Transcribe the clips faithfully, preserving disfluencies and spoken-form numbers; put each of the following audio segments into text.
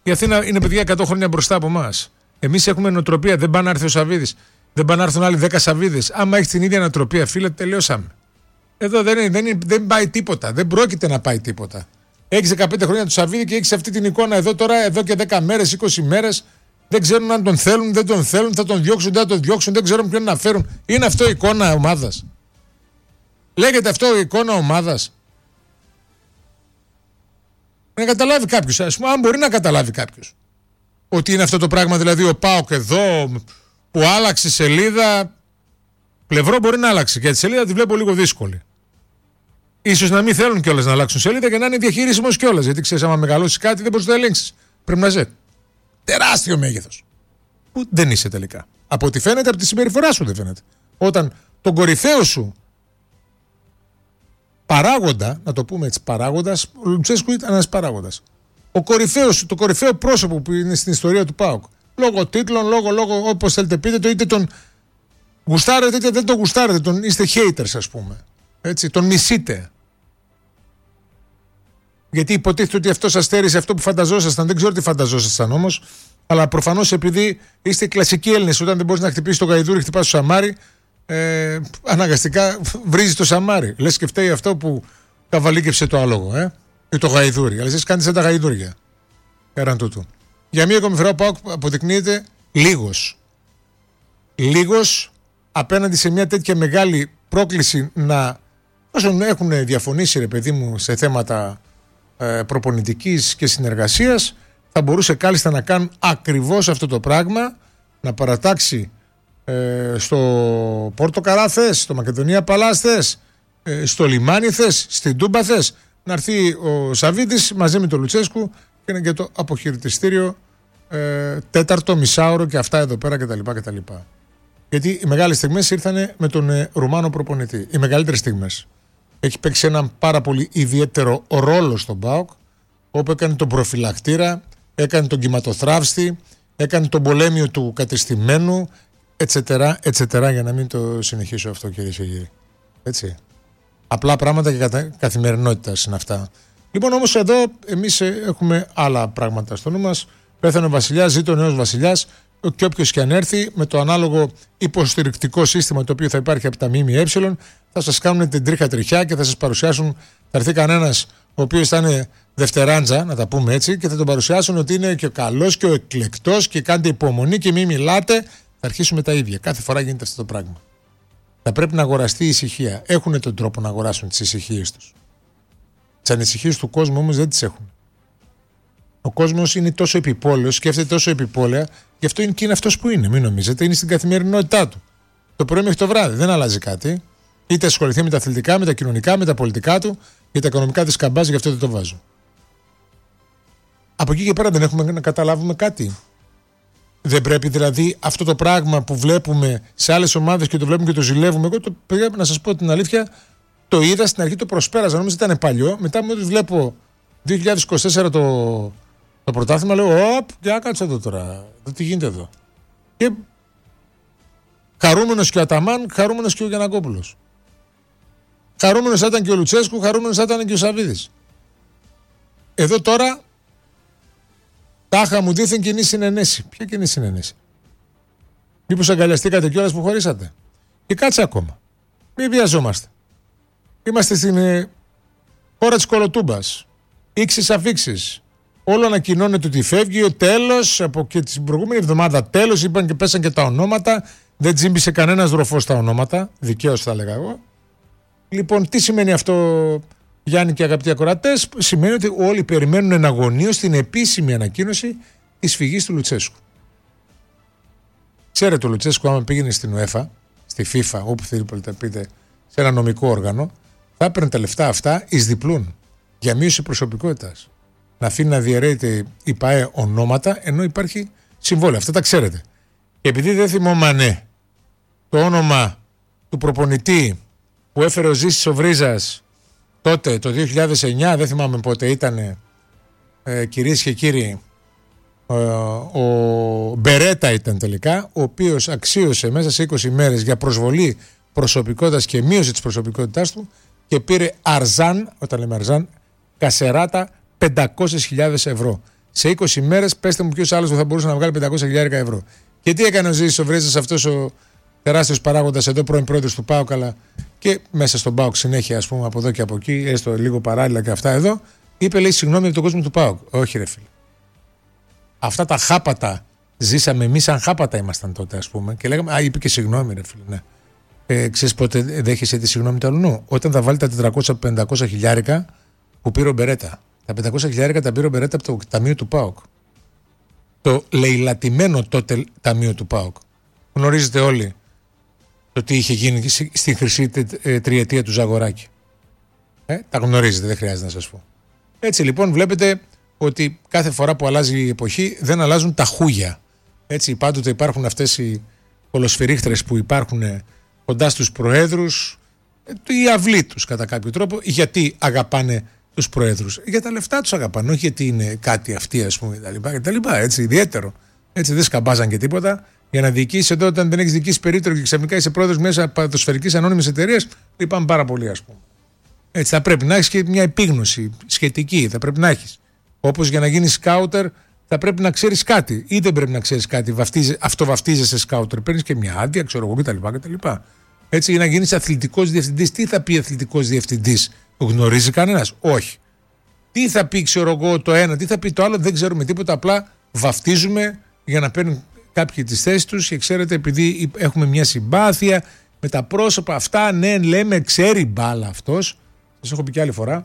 Η Αθήνα είναι, παιδιά, εκατό χρόνια μπροστά από εμάς. Εμείς έχουμε νοοτροπία. Δεν πάνε να έρθει ο Σαββίδης. Δεν πάνε να έρθουν άλλοι δέκα Σαββίδες. Άμα έχει την ίδια νοοτροπία, φίλε, τελειώσαμε. Εδώ δεν, είναι, δεν, είναι, δεν πάει τίποτα. Δεν πρόκειται να πάει τίποτα. Έχει δεκαπέντε χρόνια του Σαββίδη και έχει αυτή την εικόνα εδώ τώρα, εδώ και δέκα μέρες, είκοσι μέρες. Δεν ξέρουν αν τον θέλουν, δεν τον θέλουν, θα τον διώξουν, δεν θα τον διώξουν, δεν ξέρουν ποιον να φέρουν. Είναι αυτό η εικόνα ομάδας? Λέγεται αυτό η εικόνα ομάδας? Να καταλάβει κάποιος, ας πούμε, αν μπορεί να καταλάβει κάποιος ότι είναι αυτό το πράγμα, δηλαδή ο ΠΑΟΚ εδώ που άλλαξε σελίδα, πλευρό μπορεί να αλλάξει και τη σελίδα τη βλέπω λίγο δύσκολη. Ίσως να μην θέλουν κιόλας να αλλάξουν σελίδα και να είναι διαχειρίσιμος κιόλας. Γιατί ξέρεις, άμα μεγαλώσει κάτι δεν μπορείς να το ελέγξεις. Πρέπει να είσαι τεράστιο μέγεθος. Που δεν είσαι τελικά. Από ό,τι φαίνεται, από τη συμπεριφορά σου δεν φαίνεται. Όταν τον κορυφαίο σου παράγοντα, να το πούμε έτσι, παράγοντας, ο Λουτσέσκου ήταν ένας παράγοντας. Ο κορυφαίος, το κορυφαίο πρόσωπο που είναι στην ιστορία του ΠΑΟΚ. Λόγω τίτλων, λόγω, λόγω όπως θέλετε πείτε το, είτε τον γουστάρετε είτε δεν τον γουστάρετε, τον είστε haters, ας πούμε. Έτσι, τον μισείτε. Γιατί υποτίθεται ότι αυτό σας στέρισε αυτό που φανταζόσασταν. Δεν ξέρω τι φανταζόσασταν όμως. Αλλά προφανώς επειδή είστε κλασικοί Έλληνες, όταν δεν μπορείς να χτυπήσεις το γαϊδούρι, χτυπάς το σαμάρι, ε, αναγκαστικά βρίζεις το σαμάρι. Λες και φταίει αυτό που καβαλίκεψε το άλογο, ε, ή το γαϊδούρι. Αλλά εσείς κάνετε σαν τα γαϊδούρια. Πέραν τούτου. Για μία ακόμη φορά ο ΠΑΟΚ αποδεικνύεται λίγος. Λίγος απέναντι σε μια τέτοια μεγάλη πρόκληση να. Όσον έχουν διαφωνήσει, ρε παιδί μου, σε θέματα ε, προπονητικής και συνεργασίας, θα μπορούσε κάλλιστα να κάνουν ακριβώς αυτό το πράγμα, να παρατάξει ε, στο Πόρτο Καρά θες, στο Μακεδονία Παλάς θες, ε, στο Λιμάνι θες, στην Τούμπα θες, να έρθει ο Σαββίδης μαζί με τον Λουτσέσκου και είναι και το αποχαιρετιστήριο ε, τέταρτο, μισάωρο και αυτά εδώ πέρα κτλ. κτλ. Γιατί οι μεγάλες στιγμές ήρθαν με τον ε, Ρουμάνο προπονητή. Οι μεγαλύτερες στιγμές. Έχει παίξει έναν πάρα πολύ ιδιαίτερο ρόλο στον ΠΑΟΚ, όπου έκανε τον προφυλακτήρα, έκανε τον κυματοθράυστη, έκανε τον πολέμιο του κατεστημένου, ετσετέρα, ετσετέρα, για να μην το συνεχίσω αυτό, κύριε Σεγγύρη. Έτσι. Απλά πράγματα και κατα... καθημερινότητα είναι αυτά. Λοιπόν, όμως εδώ εμείς έχουμε άλλα πράγματα στο νου μας. Πέθανε ο βασιλιάς, ζήτω ο νέος βασιλιάς, και όποιος και αν έρθει με το ανάλογο υποστηρικτικό σύστημα το οποίο θα υπάρχει από τα ΜΜΕ, θα σας κάνουν την τρίχα τριχιά και θα σας παρουσιάσουν. Θα έρθει κανένας ο οποίος θα είναι δευτεράντζα, να τα πούμε έτσι, και θα τον παρουσιάσουν ότι είναι και ο καλός και ο εκλεκτός και κάντε υπομονή και μην μιλάτε. Θα αρχίσουμε τα ίδια. Κάθε φορά γίνεται αυτό το πράγμα. Θα πρέπει να αγοραστεί η ησυχία. Έχουν τον τρόπο να αγοράσουν τις ησυχίες τους. Τις ανησυχίες του κόσμου όμως δεν τις έχουν. Ο κόσμος είναι τόσο επιπόλαιος, σκέφτεται τόσο επιπόλαια, γι' αυτό είναι και είναι αυτός που είναι. Μην νομίζετε, είναι στην καθημερινότητά του. Το πρωί μέχρι το βράδυ, δεν αλλάζει κάτι. Είτε ασχοληθεί με τα αθλητικά, με τα κοινωνικά, με τα πολιτικά του, για τα οικονομικά της καμπάζει, γι' αυτό δεν το βάζω. Από εκεί και πέρα δεν έχουμε να καταλάβουμε κάτι. Δεν πρέπει δηλαδή αυτό το πράγμα που βλέπουμε σε άλλες ομάδες και το βλέπουμε και το ζηλεύουμε. Εγώ το πρέπει να σας πω την αλήθεια, το είδα στην αρχή, το προσπέραζα. Νομίζω ήταν παλιό. Μετά μόλις βλέπω δύο χιλιάδες είκοσι τέσσερα το, το πρωτάθλημα, λέω: Οπ, για κάτσε εδώ τώρα. Τι γίνεται εδώ. Και χαρούμενος και ο Αταμάν, χαρούμενος και ο Γιαννακόπουλος. Χαρούμενος θα ήταν και ο Λουτσέσκου, χαρούμενος θα ήταν και ο Σαββίδης. Εδώ τώρα τάχα μου δήθεν κοινή συνενέση. Ποια κοινή συνενέση? Μήπως αγκαλιαστήκατε κιόλας που χωρίσατε? Και κάτσε ακόμα. Μην βιαζόμαστε. Είμαστε στην ε, χώρα της κολοτούμπας. Ήξεις αφήξεις. Όλο ανακοινώνεται ότι φεύγει ο τέλος. Από και την προηγούμενη εβδομάδα τέλος. Είπαν και πέσαν και τα ονόματα. Δεν τζίμπησε κανένας δροφός τα ονόματα. Δικαίως θα έλεγα εγώ. Λοιπόν, τι σημαίνει αυτό, Γιάννη και αγαπητοί ακροατές? Σημαίνει ότι όλοι περιμένουν εναγωνίως την επίσημη ανακοίνωση της φυγής του Λουτσέσκου. Ξέρετε, ο Λουτσέσκου, άμα πήγαινε στην UEFA, στη FIFA, όπου θέλετε να πείτε, σε ένα νομικό όργανο, θα έπαιρνε τα λεφτά αυτά εις διπλούν για μείωση προσωπικότητας. Να αφήνει να διαιρέεται η ΠΑΕ ονόματα, ενώ υπάρχει συμβόλαιο. Αυτά τα ξέρετε. Και επειδή δεν θυμόμανε το όνομα του προπονητή που έφερε ο Ζήσης ο Βρίζας τότε το δύο χιλιάδες εννιά, δεν θυμάμαι πότε ήταν, ε, κυρίες και κύριοι, ε, ο Μπερέτα ήταν τελικά, ο οποίος αξίωσε μέσα σε είκοσι μέρες για προσβολή προσωπικότητας και μείωση της προσωπικότητάς του και πήρε αρζάν, όταν λέμε αρζάν, κασεράτα πεντακόσιες χιλιάδες ευρώ. σε είκοσι μέρες πέστε μου ποιος άλλος θα μπορούσε να βγάλει πεντακόσια χιλιάδες ευρώ. Και τι έκανε ο Ζήσης ο Βρέζας, αυτός ο τεράστιος παράγοντας εδώ, πρώην πρόεδρος του ΠΑΟΚ, αλλά και μέσα στον ΠΑΟΚ συνέχεια, ας πούμε, από εδώ και από εκεί, έστω λίγο παράλληλα και αυτά εδώ, είπε, λέει, συγγνώμη από τον κόσμο του ΠΑΟΚ. Όχι, ρε φίλε. Αυτά τα χάπατα ζήσαμε εμείς, σαν χάπατα ήμασταν τότε, ας πούμε, και λέγαμε, α, είπε και συγγνώμη, ρε φίλε, ναι. Ε, ξέρεις πότε δέχεσαι τη συγγνώμη του αλλού? Όταν θα βάλει τα τετρακόσια με πεντακόσια χιλιάρικα που πήρε ο Μπερέτα. Τα πεντακόσια χιλιάρικα τα πήρε ο Μπερέτα από το ταμείο του ΠΑΟΚ. Το λεηλατημένο τότε ταμείο του ΠΑΟΚ. Γνωρίζετε όλοι το τι είχε γίνει στη χρυσή τριετία του Ζαγοράκη. Ε, τα γνωρίζετε, δεν χρειάζεται να σας πω. Έτσι λοιπόν βλέπετε ότι κάθε φορά που αλλάζει η εποχή δεν αλλάζουν τα χούγια. Έτσι πάντοτε υπάρχουν αυτές οι κολοσφαιρίχτρες που υπάρχουν κοντά στους προέδρους, η αυλή τους κατά κάποιο τρόπο. Γιατί αγαπάνε τους προέδρους? Για τα λεφτά τους αγαπάνε, όχι γιατί είναι κάτι αυτοί, ας πούμε, κτλ. Έτσι, ιδιαίτερο. Έτσι δεν σκαμπάζαν και τίποτα. Για να διοικήσεις εδώ, όταν δεν έχεις διοικήσει περίπτωση και ξαφνικά είσαι πρόεδρος μέσα ποδοσφαιρικής ανώνυμης εταιρείας, λυπάμαι πάρα πολύ, ας πούμε. Έτσι, θα πρέπει να έχεις και μια επίγνωση σχετική, θα πρέπει να έχεις. Όπως για να γίνεις σκάουτερ, θα πρέπει να ξέρεις κάτι, ή δεν πρέπει να ξέρεις κάτι. Βαφτίζε, αυτοβαφτίζεσαι σκάουτερ, παίρνεις και μια άδεια, ξέρω εγώ κτλ. Έτσι, για να γίνεις αθλητικός διευθυντής, τι θα πει αθλητικός διευθυντής? Γνωρίζει κανένας? Όχι. Τι θα πει, ξέρω εγώ, το ένα, τι θα πει το άλλο, δεν ξέρουμε τίποτα. Απλά βαφτίζουμε για να παίρνουν κάποιοι τις θέσεις τους και ξέρετε, επειδή έχουμε μια συμπάθεια με τα πρόσωπα αυτά, ναι, λέμε, ξέρει μπάλα αυτός. Σας έχω πει και άλλη φορά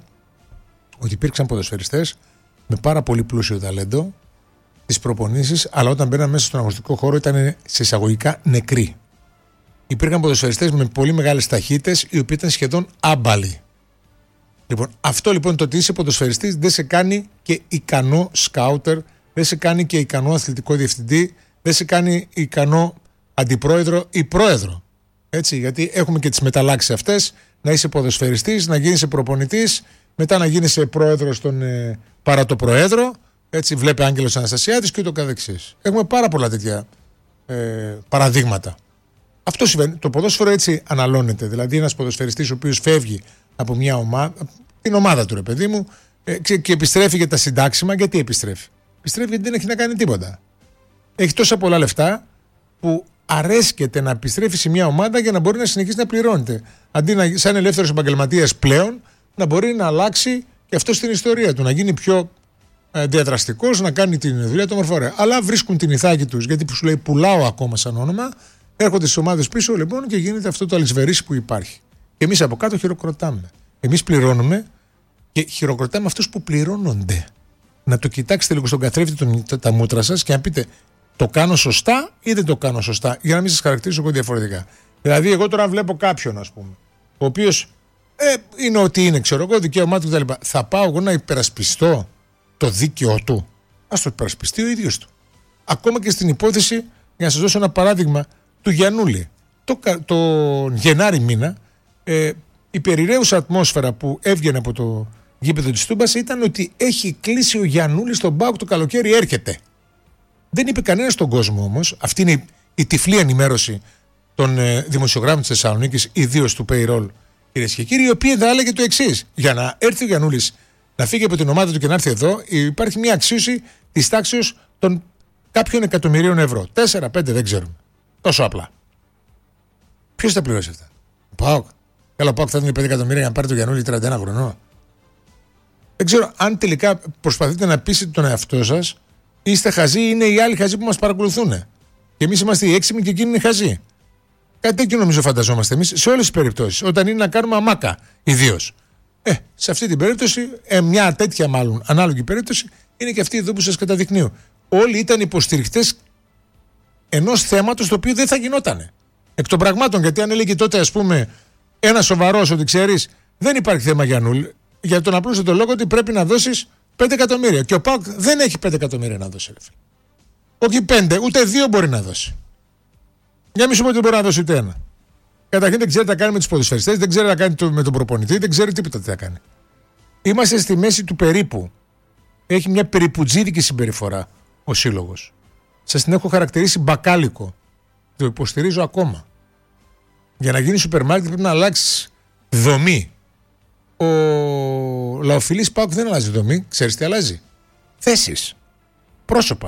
ότι υπήρξαν ποδοσφαιριστές με πάρα πολύ πλούσιο ταλέντο τις προπονήσεις, αλλά όταν μπαίναν μέσα στον αγωνιστικό χώρο ήταν σε εισαγωγικά νεκροί. Υπήρχαν ποδοσφαιριστές με πολύ μεγάλες ταχύτητες, οι οποίοι ήταν σχεδόν άμπαλοι. Λοιπόν, αυτό λοιπόν το ότι είσαι ποδοσφαιριστής δεν σε κάνει και ικανό σκάουτερ, δεν σε κάνει και ικανό αθλητικό διευθυντή, δεν σε κάνει ικανό αντιπρόεδρο ή πρόεδρο. Έτσι, γιατί έχουμε και τις μεταλλάξεις αυτές, να είσαι ποδοσφαιριστής, να γίνεις προπονητής, μετά να γίνεις πρόεδρος στον ε, παρατοπροέδρο, έτσι, βλέπε Άγγελος Αναστασιάδης και ούτω καθεξής. Έχουμε πάρα πολλά τέτοια ε, παραδείγματα. Αυτό συμβαίνει. Το ποδόσφαιρο έτσι αναλώνεται. Δηλαδή, ένας ποδοσφαιριστής ο οποίος φεύγει από μια ομάδα, την ομάδα του, ρε παιδί μου, ε, και επιστρέφει για τα συντάξιμα. Γιατί επιστρέφει? Επιστρέφει γιατί δεν έχει να κάνει τίποτα. Έχει τόσα πολλά λεφτά που αρέσκεται να επιστρέφει σε μια ομάδα για να μπορεί να συνεχίσει να πληρώνεται. Αντί να, σαν ελεύθερος επαγγελματίας πλέον, να μπορεί να αλλάξει και αυτό στην ιστορία του, να γίνει πιο ε, διαδραστικός, να κάνει την δουλειά του μορφωρέα. Αλλά βρίσκουν την ηθάκη τους, γιατί που σου λέει πουλάω ακόμα σαν όνομα, έρχονται στις ομάδες πίσω λοιπόν και γίνεται αυτό το αλυσβερίσι που υπάρχει. Και εμείς από κάτω χειροκροτάμε. Εμείς πληρώνουμε και χειροκροτάμε αυτούς που πληρώνονται. Να το κοιτάξετε λίγο στον καθρέφτη τον, τα, τα μούτρα σας και να πείτε, το κάνω σωστά ή δεν το κάνω σωστά, για να μην σας χαρακτηρίσω εγώ διαφορετικά. Δηλαδή, εγώ τώρα βλέπω κάποιον, ας πούμε, ο οποίος ε, είναι ό,τι είναι, ξέρω εγώ, δικαίωμά του κτλ. Θα πάω εγώ να υπερασπιστώ το δίκαιο του? Ας το υπερασπιστεί ο ίδιος του. Ακόμα και στην υπόθεση, για να σας δώσω ένα παράδειγμα, του Γιαννούλη. Το, το Γενάρη μήνα, ε, η περιραίουσα ατμόσφαιρα που έβγαινε από το γήπεδο της Τούμπας ήταν ότι έχει κλείσει ο Γιαννούλης στον ΠΑΟΚ, το καλοκαίρι έρχεται. Δεν είπε κανένα στον κόσμο όμως, αυτή είναι η, η τυφλή ενημέρωση των ε, δημοσιογράφων της Θεσσαλονίκης, ιδίως του Payroll, κυρίες και κύριοι, η οποία θα έλεγε το εξής: για να έρθει ο Γιαννούλης να φύγει από την ομάδα του και να έρθει εδώ, υπάρχει μια αξίωση της τάξης των κάποιων εκατομμυρίων ευρώ. Τέσσερα, πέντε, δεν ξέρουμε. Τόσο απλά. Ποιος θα πληρώσει αυτά? Ο ΠΑΟΚ? Καλά, ο ΠΑΟΚ θα δίνει πέντε εκατομμύρια για να πάρει το Γιαννούλη τριάντα ένα χρονών. Δεν ξέρω αν τελικά προσπαθείτε να πείσετε τον εαυτό σας, είστε χαζοί ή είναι οι άλλοι χαζοί που μας παρακολουθούν. Και εμείς είμαστε οι έξυπνοι και εκείνοι είναι χαζοί. Κάτι τέτοιο νομίζω φανταζόμαστε εμείς σε όλες τις περιπτώσεις. Όταν είναι να κάνουμε αμάκα, ιδίως. Ε, σε αυτή την περίπτωση, ε, μια τέτοια μάλλον ανάλογη περίπτωση, είναι και αυτή εδώ που σας καταδεικνύω. Όλοι ήταν υποστηρικτές ενός θέματος το οποίο δεν θα γινότανε. Εκ των πραγμάτων, γιατί αν έλεγε τότε, ας πούμε, ένα σοβαρός ότι ξέρεις, δεν υπάρχει θέμα Γιαννούλη, για τον απλούστατο λόγο ότι πρέπει να δώσεις πέντε εκατομμύρια. Και ο ΠΑΟΚ δεν έχει πέντε εκατομμύρια να δώσει. Ρε. Όχι πέντε, ούτε δύο μπορεί να δώσει. Για μη σου πω ότι δεν μπορεί να δώσει ούτε ένα. Καταρχήν δεν ξέρει τι θα κάνει με τους ποδοσφαιριστές, δεν ξέρει τι θα κάνει το, με τον προπονητή, δεν ξέρει τίποτα τι θα κάνει. Είμαστε στη μέση του περίπου. Έχει μια περιπουτζίδικη συμπεριφορά ο σύλλογος. Σας την έχω χαρακτηρίσει μπακάλικο. Το υποστηρίζω ακόμα. Για να γίνει σούπερ μάρκετ πρέπει να αλλάξει δομή. Ο λαοφιλής ΠΑΟΚ δεν αλλάζει δομή. Ξέρεις τι αλλάζει? Θέσεις. πρόσωπα.